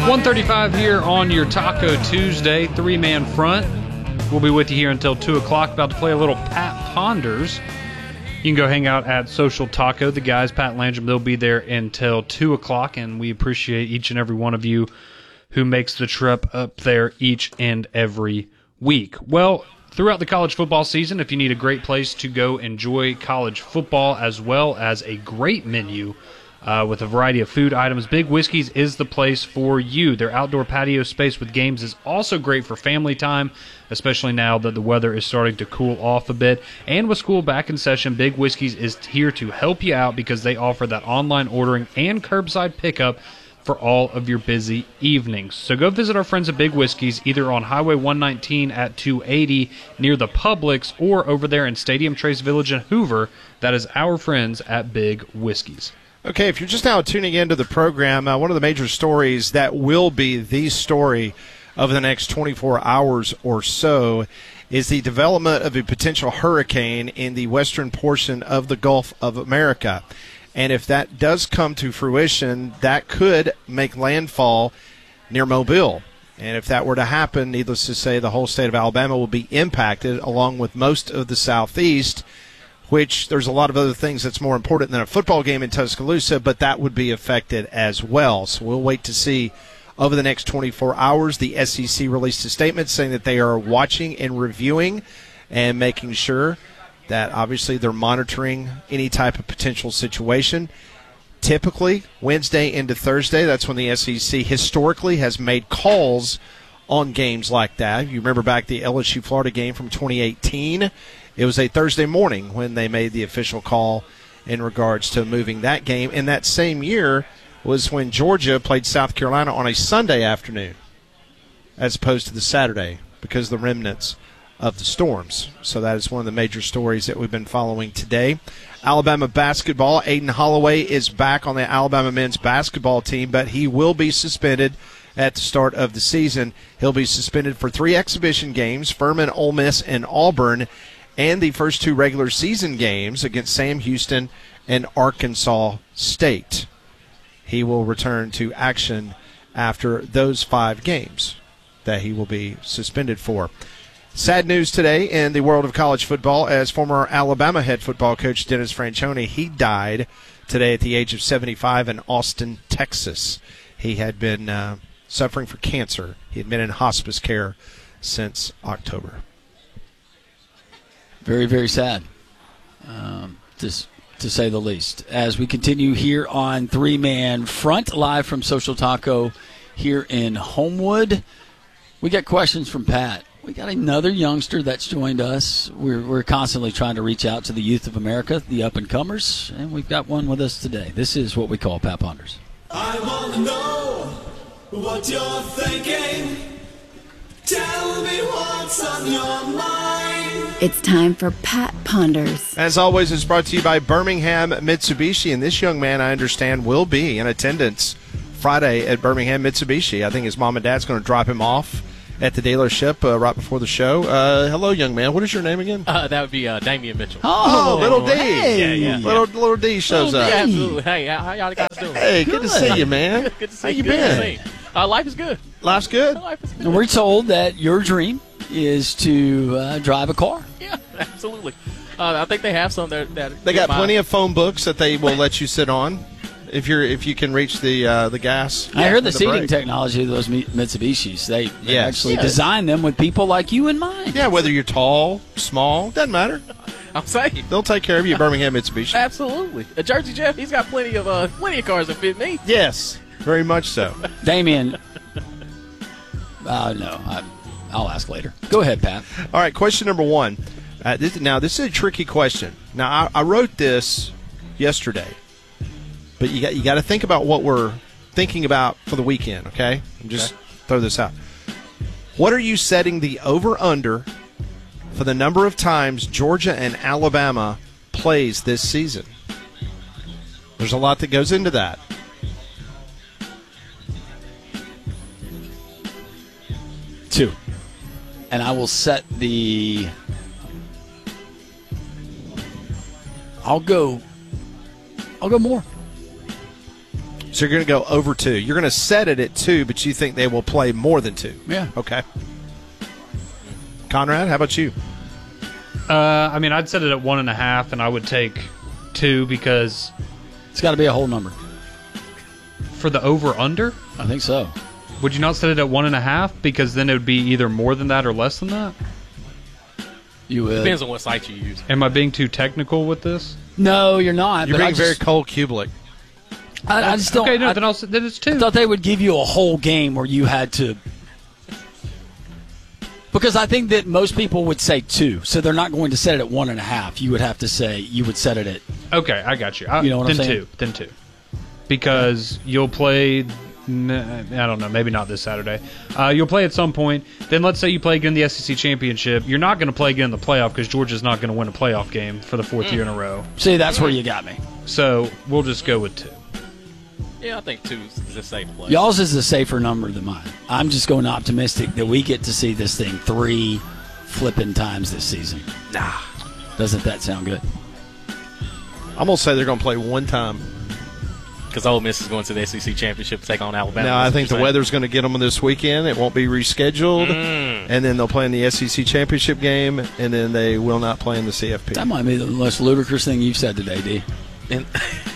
1:35 here on your Taco Tuesday, three-man front. We'll be with you here until 2 o'clock, about to play a little Pat Ponders. You can go hang out at Social Taco. The guys, Pat Landrum, they'll be there until 2 o'clock, and we appreciate each and every one of you who makes the trip up there each and every week. Well, throughout the college football season, if you need a great place to go enjoy college football as well as a great menu with a variety of food items, Big Whiskey's is the place for you. Their outdoor patio space with games is also great for family time, especially now that the weather is starting to cool off a bit. And with school back in session, Big Whiskey's is here to help you out because they offer that online ordering and curbside pickup for all of your busy evenings. So go visit our friends at Big Whiskey's either on Highway 119 at 280 near the Publix or over there in Stadium Trace Village in Hoover. That is our friends at Big Whiskey's. Okay, if you're just now tuning into the program, one of the major stories that will be the story of the next 24 hours or so is the development of a potential hurricane in the western portion of the Gulf of America. And if that does come to fruition, that could make landfall near Mobile. And if that were to happen, needless to say, the whole state of Alabama will be impacted, along with most of the southeast, which there's a lot of other things that's more important than a football game in Tuscaloosa, but that would be affected as well. So we'll wait to see over the next 24 hours. The SEC released a statement saying that they are watching and reviewing and making sure that obviously they're monitoring any type of potential situation. Typically, Wednesday into Thursday, that's when the SEC historically has made calls on games like that. You remember back the LSU-Florida game from 2018. It was a Thursday morning when they made the official call in regards to moving that game. And that same year was when Georgia played South Carolina on a Sunday afternoon as opposed to the Saturday because of the remnants of the storms. So that is one of the major stories that we've been following today. Alabama basketball, Aiden Holloway is back on the Alabama men's basketball team, but he will be suspended at the start of the season. He'll be suspended for 3 exhibition games, Furman, Ole Miss, and Auburn, and the first 2 regular season games against Sam Houston and Arkansas State. He will return to action after those 5 games that he will be suspended for. Sad news today in the world of college football as former Alabama head football coach Dennis Franchione, he died today at the age of 75 in Austin, Texas. He had been suffering from cancer. He had been in hospice care since October. Very, very sad, to say the least. As we continue here on Three-Man Front, live from Social Taco here in Homewood, we got questions from Pat. We got another youngster that's joined us. We're constantly trying to reach out to the youth of America, the up-and-comers, and we've got one with us today. This is what we call Pat Ponders. I want to know what you're thinking. Tell me what's on your mind. It's time for Pat Ponders. As always, it's brought to you by Birmingham Mitsubishi, and this young man, I understand, will be in attendance Friday at Birmingham Mitsubishi. I think his mom and dad's going to drop him off at the dealership right before the show. Hello, young man. What is your name again? That would be Damian Mitchell. Oh, little D. Hey. Yeah. Little D shows up. Yeah, absolutely. Hey, how y'all guys doing? Hey, good to see you, man. Good to see How you Good to been? see. Life is good. Life's good? Life is good. And we're told that your dream is to drive a car. Yeah, absolutely. I think they have some that They got plenty of phone books that they will let you sit on if you can reach the gas. I heard the and seating brake. technology of those Mitsubishis. They Yes. actually Yes. design them with people like you in mind. Yeah, whether you're tall, small, doesn't matter. I'm saying. They'll take care of you at Birmingham Mitsubishi. Absolutely. Jersey Jeff, he's got plenty of cars that fit me. Yes, very much so. Damien, no, I'll ask later. Go ahead, Pat. All right, question number 1. This is a tricky question. Now, I wrote this yesterday, but you got to think about what we're thinking about for the weekend, okay? Just throw this out. What are you setting the over-under for the number of times Georgia and Alabama plays this season? There's a lot that goes into that. Two. And I will set the... I'll go more. So you're going to go over 2. You're going to set it at 2, but you think they will play more than 2. Yeah. Okay. Conrad, how about you? I mean, I'd set it at 1.5, and I would take 2 because It's got to be a whole number. for the over-under, I think so. would you not set it at 1.5? Because then it would be either more than that or less than that? You would. Depends on what site you use. Am I being too technical with this? No, you're not. You're but being very cold Kubelik. I just don't. Okay, no, I, then it's 2. I thought they would give you a whole game where you had to. Because I think that most people would say 2, so they're not going to set it at 1.5. You would have to say you would set it at. Okay, I got you. You know what I'm saying? Then 2. Because you'll play, I don't know, maybe not this Saturday. You'll play at some point. Then let's say you play again in the SEC Championship. You're not going to play again in the playoff because Georgia's not going to win a playoff game for the 4th year in a row. See, that's where you got me. So we'll just go with 2. Yeah, I think 2 is a safe play. Y'all's is a safer number than mine. I'm just going optimistic that we get to see this thing 3 flipping times this season. Nah. Doesn't that sound good? I'm going to say they're going to play 1 time. Because Ole Miss is going to the SEC Championship to take on Alabama. Now, I think the weather's going to get them this weekend. It won't be rescheduled. And then they'll play in the SEC Championship game, and then they will not play in the CFP. That might be the most ludicrous thing you've said today, D. And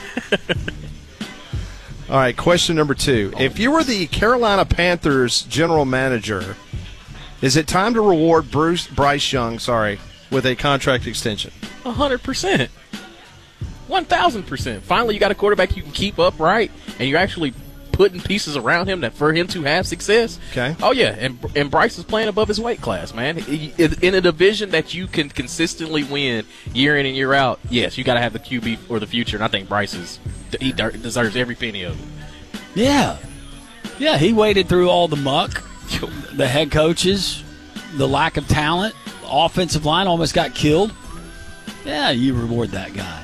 All right, question number 2. If you were the Carolina Panthers general manager, is it time to reward Bryce Young, with a contract extension? 100%. 1,000%. Finally, you got a quarterback you can keep upright, and you're actually putting pieces around him for him to have success. Okay. Oh, yeah, and Bryce is playing above his weight class, man. In a division that you can consistently win year in and year out, yes, you got to have the QB for the future, and I think Bryce he deserves every penny of it. Yeah. Yeah, he waded through all the muck, the head coaches, the lack of talent, the offensive line almost got killed. Yeah, you reward that guy.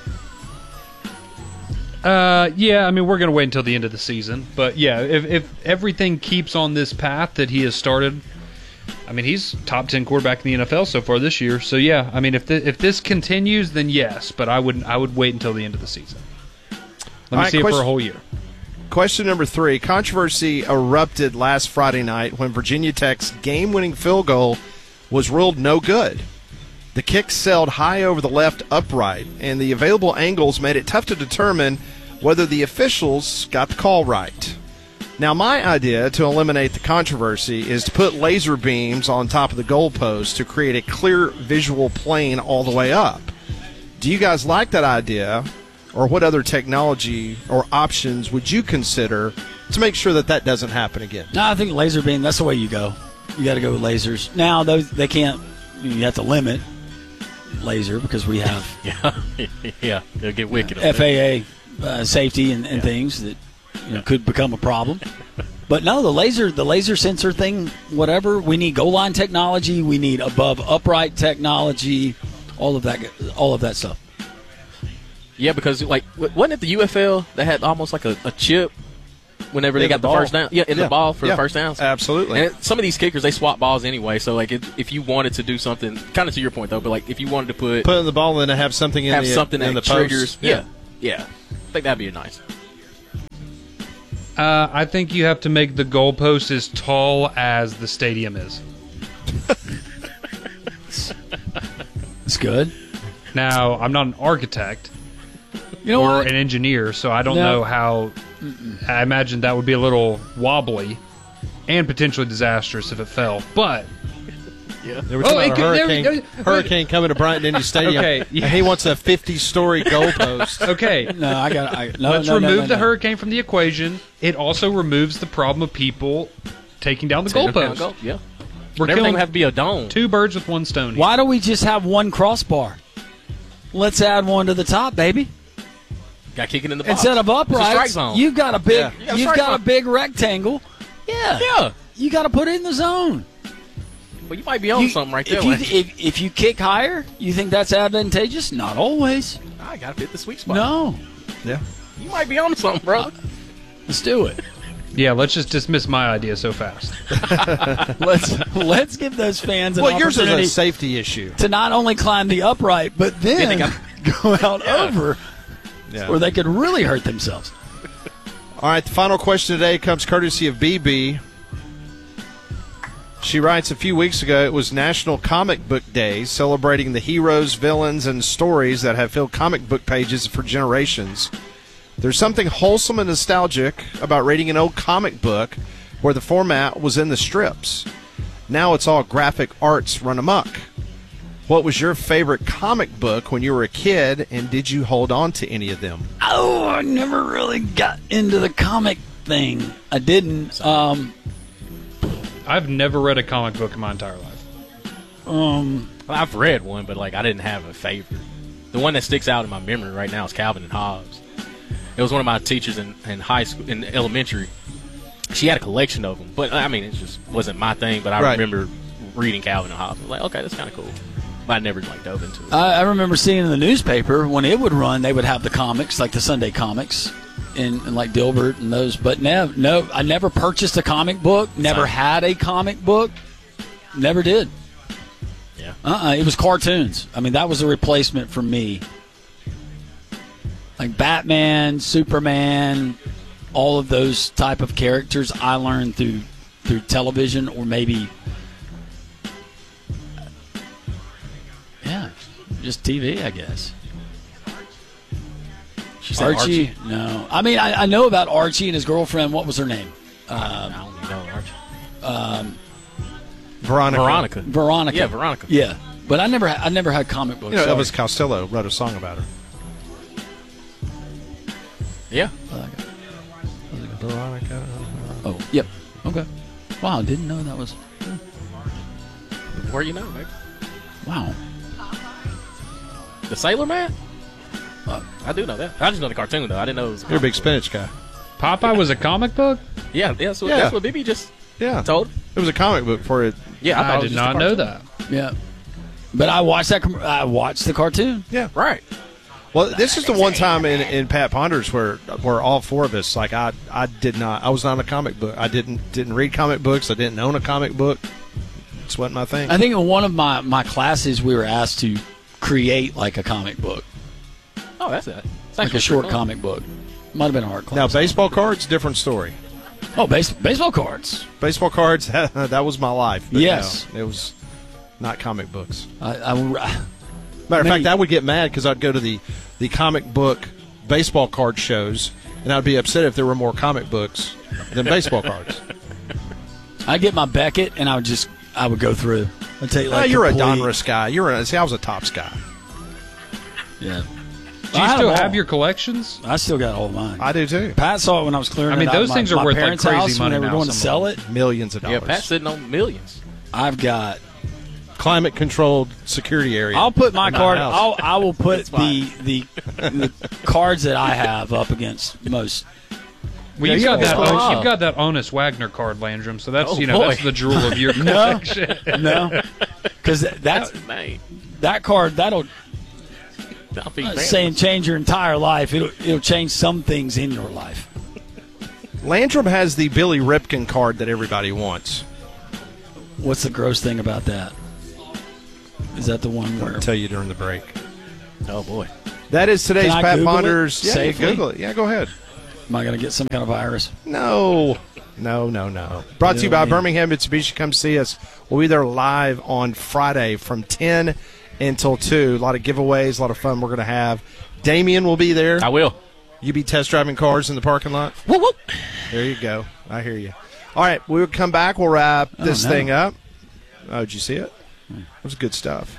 Yeah, I mean, we're going to wait until the end of the season. But, yeah, if everything keeps on this path that he has started, I mean, he's top 10 quarterback in the NFL so far this year. So, yeah, I mean, if this continues, then yes. But I would wait until the end of the season. Let me see it for a whole year. Question number 3. Controversy erupted last Friday night when Virginia Tech's game-winning field goal was ruled no good. The kick sailed high over the left upright, and the available angles made it tough to determine whether the officials got the call right. Now, my idea to eliminate the controversy is to put laser beams on top of the goalpost to create a clear visual plane all the way up. Do you guys like that idea, or what other technology or options would you consider to make sure that doesn't happen again? No, I think laser beam, that's the way you go. You got to go with lasers. Now, they can't, you have to limit laser because we have Yeah, they'll get wicked. FAA safety and things that could become a problem. But no, the laser sensor thing, whatever. We need goal line technology. We need above upright technology. All of that stuff. Yeah, because wasn't it the UFL that had almost like a chip whenever they got the first down? Yeah, in the ball for the first downs. Absolutely. And some of these kickers, they swap balls anyway. So if you wanted to do something, kind of to your point though, but if you wanted to put in the ball and then have something in the triggers, post. Yeah, I think that'd be nice. I think you have to make the goalpost as tall as the stadium is. It's good. Now, I'm not an architect or what? An engineer, so I don't know how. I imagine that would be a little wobbly and potentially disastrous if it fell. But there was a hurricane coming to Bryant-Denny Stadium. Okay, and he wants a 50-story goalpost. Okay, let's remove the hurricane from the equation. It also removes the problem of people taking down the goalpost. Yeah, we're everything killing would have to be a dome. 2 birds with 1 stone. Why don't we just have one crossbar? Let's add one to the top, baby. Got kicking in the box. Instead of upright, you've got a big, a big rectangle. Yeah. You got to put it in the zone. Well, you might be on something right there. If you kick higher, you think that's advantageous? Not always. I got to hit the sweet spot. No. Yeah. You might be on something, bro. Let's do it. Yeah, let's just dismiss my idea so fast. Let's give those fans an yours is opportunity a safety issue to not only climb the upright, but then go out over where they could really hurt themselves. All right, the final question today comes courtesy of BB. She writes, a few weeks ago, it was National Comic Book Day, celebrating the heroes, villains, and stories that have filled comic book pages for generations. There's something wholesome and nostalgic about reading an old comic book where the format was in the strips. Now it's all graphic arts run amok. What was your favorite comic book when you were a kid, and did you hold on to any of them? Oh, I never really got into the comic thing. I didn't. I've never read a comic book in my entire life. Well, I've read one, but like I didn't have a favorite. The one that sticks out in my memory right now is Calvin and Hobbes. It was one of my teachers in high school, in elementary. She had a collection of them, but I mean, it just wasn't my thing. But I remember reading Calvin and Hobbes. I was like, okay, that's kind of cool. But I never like dove into it. I remember seeing in the newspaper when it would run, they would have the comics, like the Sunday comics, and like Dilbert and those. But no, I never purchased a comic book. Never had a comic book. Never did. Yeah. It was cartoons. I mean, that was a replacement for me. Like Batman, Superman, all of those type of characters I learned through television, or maybe just TV, I guess. She said Archie? No. I mean, I know about Archie and his girlfriend. What was her name? I don't even know Archie. Veronica. Veronica. Yeah, Veronica. Yeah, but I never had comic books. You know, Elvis Costello wrote a song about her. Yeah. Veronica. Oh, yep. Okay. Wow, didn't know that was. Where you know, baby? Wow. The Sailor Man? I do know that. I just know the cartoon, though. I didn't know it was a You're a big comic spinach guy. Popeye was a comic book? Yeah, that's what Bibi just told. It was a comic book for it. Yeah, I thought it was did just a not know cartoon. that. Yeah. But I watched that. I watched the cartoon. Yeah. Right. Well, this is the one time in Pat Ponders where all four of us, like I was not a comic book. I didn't read comic books. I didn't own a comic book. It wasn't my thing. I think in one of my classes we were asked to create like a comic book, Oh, that's it. It's like actually a short pretty fun. comic book. Might have been a hard class. Now, baseball cards, different story. Oh, baseball cards. Baseball cards, that was my life. But Yes. no, it was not comic books. I Matter of fact, I would get mad because I'd go to the comic book baseball card shows, and I'd be upset if there were more comic books than baseball cards. I'd get my Beckett, and I would go through. I'd take like You're complete- a Donruss guy. I was a Topps guy. Yeah. Do you still have your collections? I still got all of mine. I do too. Pat saw it when I was clearing. I mean, it out those of things my are worth like parents' crazy house money when they were now, going to some sell of it. Millions of Yeah, dollars. Pat's sitting on millions. I've got. Climate controlled security area. I'll put my in card. house. I will put the cards that I have up against most. Well, Yeah, you've you got that Honest Wagner card, Landrum. So that's Oh, boy. that's the jewel of your collection. No, because That's name. that card that'll I'll be saying change your entire life. It'll change some things in your life. Landrum has the Billy Ripken card that everybody wants. What's the gross thing about that? Is that the one where I'll tell you during the break. Oh boy. That is today's Can I Pat Google it Ponders. Yeah, safely? Google it. Yeah, go ahead. am I going to get some kind of virus? No. Brought to you by Really? Birmingham Mitsubishi. Come see us. We'll be there live on Friday from 10 until 2. A lot of giveaways, a lot of fun we're going to have. Damien will be there. I will. You be test driving cars in the parking lot? Whoop, whoop. There you go. I hear you. All right, we'll come back. We'll wrap this no. thing up. Oh, did you see it? It was good stuff.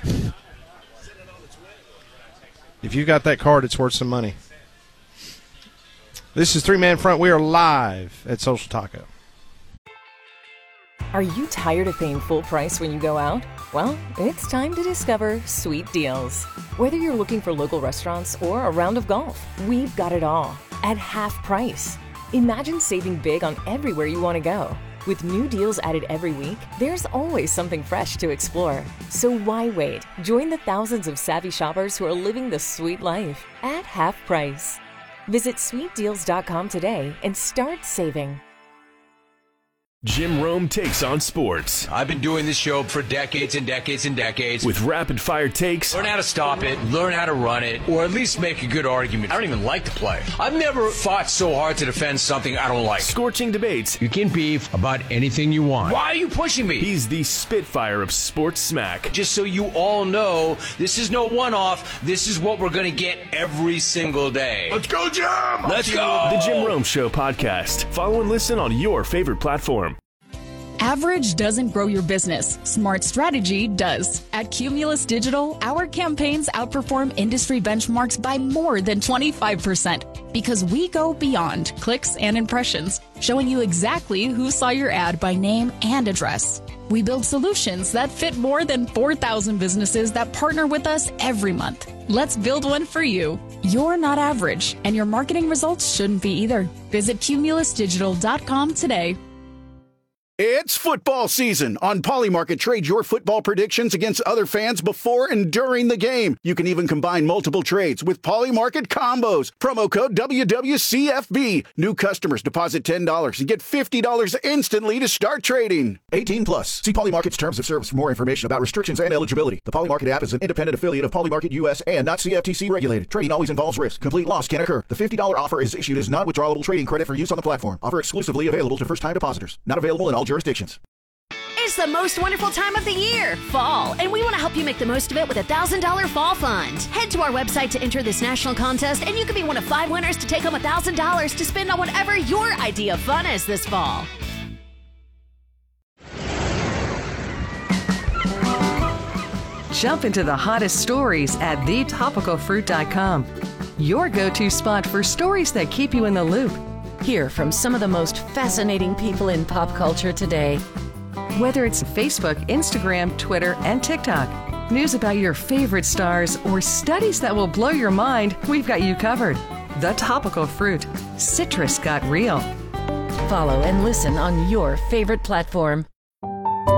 If you got that card, it's worth some money. This is Three Man Front. We are live at Social Taco. Are you tired of paying full price when you go out? Well, it's time to discover Sweet Deals. Whether you're looking for local restaurants or a round of golf, we've got it all at half price. Imagine saving big on everywhere you want to go. With new deals added every week, there's always something fresh to explore. So why wait? Join the thousands of savvy shoppers who are living the sweet life at half price. Visit sweetdeals.com today and start saving. Jim Rome takes on sports. I've been doing this show for decades and decades and decades. With rapid-fire takes. Learn how to stop it, learn how to run it, or at least make a good argument. I don't even like the play. I've never fought so hard to defend something I don't like. Scorching debates. You can beef about anything you want. Why are you pushing me? He's the Spitfire of sports smack. Just so you all know, this is no one-off. This is what we're going to get every single day. Let's go, Jim! Let's go! The Jim Rome Show podcast. Follow and listen on your favorite platform. Average doesn't grow your business. Smart strategy does. At Cumulus Digital, our campaigns outperform industry benchmarks by more than 25% because we go beyond clicks and impressions, showing you exactly who saw your ad by name and address. We build solutions that fit more than 4,000 businesses that partner with us every month. Let's build one for you. You're not average, and your marketing results shouldn't be either. Visit cumulusdigital.com today. It's football season. On Polymarket, trade your football predictions against other fans before and during the game. You can even combine multiple trades with Polymarket combos. Promo code WWCFB. New customers deposit $10 and get $50 instantly to start trading. 18 plus. See Polymarket's terms of service for more information about restrictions and eligibility. The Polymarket app is an independent affiliate of Polymarket US and not CFTC regulated. Trading always involves risk. Complete loss can occur. The $50 offer is issued as non-withdrawable trading credit for use on the platform. Offer exclusively available to first-time depositors. Not available in all jurisdictions. It's the most wonderful time of the year, fall, and we want to help you make the most of it with a $1,000 fall fund. Head to our website to enter this national contest, and you could be one of 5 winners to take home $1,000 to spend on whatever your idea of fun is this fall. Jump into the hottest stories at thetopicalfruit.com. Your go-to spot for stories that keep you in the loop. Hear from some of the most fascinating people in pop culture today. Whether it's Facebook, Instagram, Twitter, and TikTok, news about your favorite stars, or studies that will blow your mind, we've got you covered. The Topical Fruit. Citrus got real. Follow and listen on your favorite platform.